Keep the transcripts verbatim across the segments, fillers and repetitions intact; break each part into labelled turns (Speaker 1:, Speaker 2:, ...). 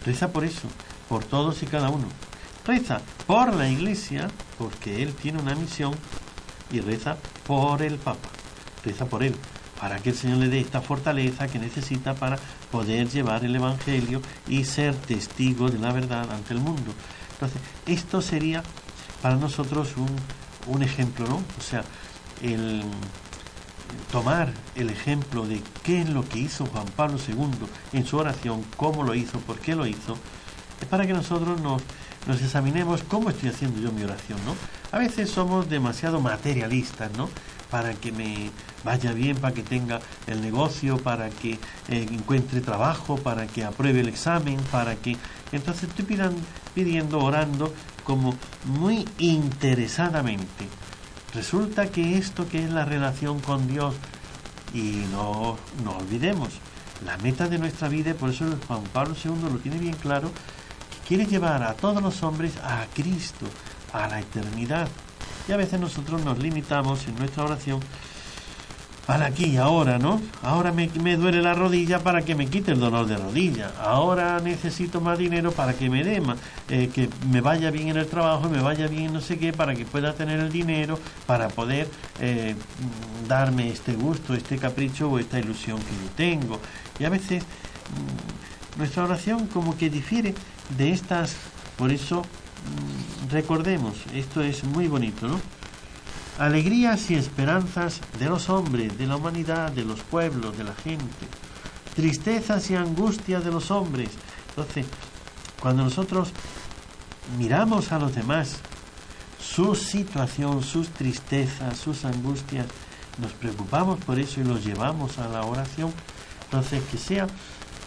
Speaker 1: Reza por eso, por todos y cada uno. Reza por la Iglesia, porque él tiene una misión, y reza por el Papa. Reza por él, para que el Señor le dé esta fortaleza que necesita para poder llevar el Evangelio y ser testigo de la verdad ante el mundo. Entonces, esto sería para nosotros un, un ejemplo, ¿no? O sea, el tomar el ejemplo de qué es lo que hizo Juan Pablo segundo en su oración, cómo lo hizo, por qué lo hizo, es para que nosotros nos, nos examinemos cómo estoy haciendo yo mi oración, ¿no? A veces somos demasiado materialistas, ¿no? Para que me vaya bien, para que tenga el negocio, para que eh, encuentre trabajo, para que apruebe el examen, para que... Entonces estoy pidan, pidiendo, orando, como muy interesadamente. Resulta que esto que es la relación con Dios, y no, no olvidemos, la meta de nuestra vida, por eso Juan Pablo segundo lo tiene bien claro, que quiere llevar a todos los hombres a Cristo, a la eternidad. Y a veces nosotros nos limitamos en nuestra oración para aquí y ahora, ¿no? Ahora me, me duele la rodilla para que me quite el dolor de rodilla. Ahora necesito más dinero para que me dé más, eh, que me vaya bien en el trabajo, me vaya bien no sé qué, para que pueda tener el dinero, para poder eh, darme este gusto, este capricho o esta ilusión que yo tengo. Y a veces mmm, nuestra oración como que difiere de estas, por eso mmm, recordemos, esto es muy bonito, ¿no? Alegrías y esperanzas de los hombres, de la humanidad, de los pueblos, de la gente. Tristezas y angustias de los hombres. Entonces, cuando nosotros miramos a los demás, su situación, sus tristezas, sus angustias, nos preocupamos por eso y los llevamos a la oración. Entonces, que sea, eh,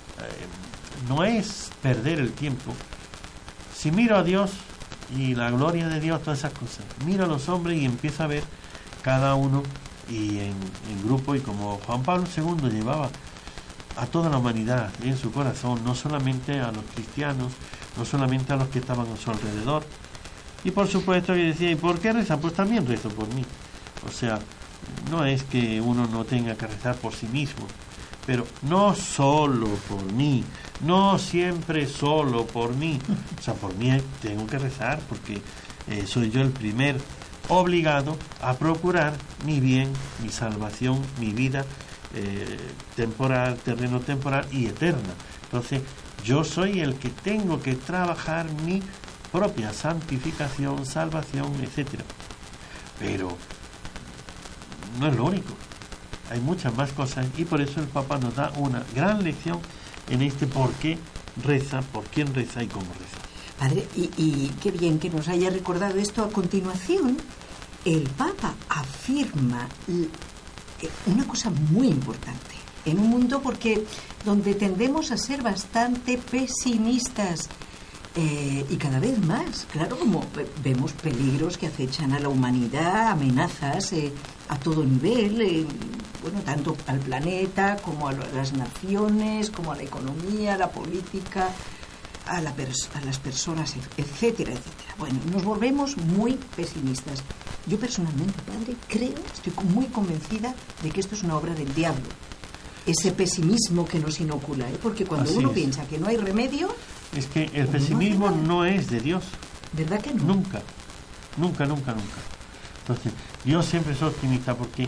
Speaker 1: no es perder el tiempo. Si miro a Dios y la gloria de Dios, todas esas cosas, miro a los hombres y empiezo a ver cada uno y en, en grupo, y como Juan Pablo segundo llevaba a toda la humanidad en su corazón, no solamente a los cristianos, no solamente a los que estaban a su alrededor. Y por supuesto que decía, ¿y por qué rezan? Pues también rezo por mí. O sea, no es que uno no tenga que rezar por sí mismo, pero no solo por mí, no siempre solo por mí. O sea, por mí tengo que rezar porque eh, soy yo el primer obligado a procurar mi bien, mi salvación, mi vida eh, temporal, terreno temporal y eterna. Entonces, yo soy el que tengo que trabajar mi propia santificación, salvación, etcétera. Pero no es lo único. Hay muchas más cosas y por eso el Papa nos da una gran lección en este por qué reza, por quién reza y cómo reza.
Speaker 2: Padre, y, y qué bien que nos haya recordado esto. A continuación, el Papa afirma una cosa muy importante en un mundo porque donde tendemos a ser bastante pesimistas eh, y cada vez más, claro, como vemos peligros que acechan a la humanidad, amenazas eh, a todo nivel, eh, bueno, tanto al planeta como a las naciones, como a la economía, a la política, a, la pers- a las personas, etcétera, etcétera. Bueno, nos volvemos muy pesimistas. Yo personalmente, padre, creo, estoy muy convencida de que esto es una obra del diablo. Ese pesimismo que nos inocula, ¿eh? Porque cuando
Speaker 1: Así
Speaker 2: uno
Speaker 1: es.
Speaker 2: piensa que no hay remedio...
Speaker 1: Es que el pesimismo no es de Dios.
Speaker 2: ¿Verdad que no?
Speaker 1: Nunca, nunca, nunca, nunca. Entonces, Dios siempre es optimista porque,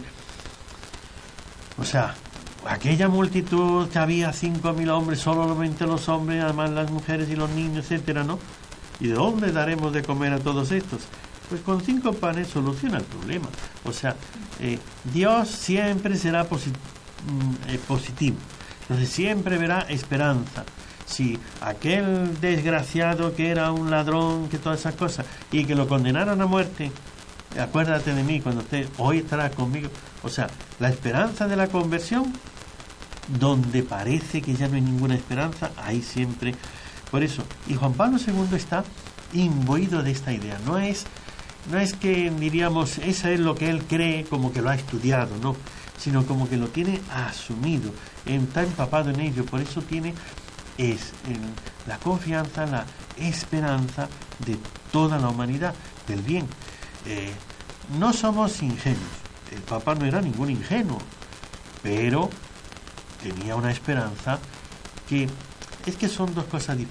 Speaker 1: o sea, aquella multitud que había cinco mil hombres, solamente los hombres, además las mujeres y los niños, etcétera, ¿no? ¿Y de dónde daremos de comer a todos estos? Pues con cinco panes soluciona el problema. O sea, eh, Dios siempre será posit- mm, eh, positivo. Entonces siempre verá esperanza. Si aquel desgraciado que era un ladrón, que todas esas cosas, y que lo condenaron a muerte, acuérdate de mí cuando esté, hoy estarás conmigo. O sea, la esperanza de la conversión, donde parece que ya no hay ninguna esperanza, ahí siempre. Por eso, y Juan Pablo segundo está imbuido de esta idea. No es, no es que diríamos, esa es lo que él cree, como que lo ha estudiado, no, sino como que lo tiene asumido, está empapado en ello. Por eso tiene es en la confianza, la esperanza de toda la humanidad, del bien. Eh, no somos ingenuos. El Papa no era ningún ingenuo, pero tenía una esperanza que es que son dos cosas diferentes.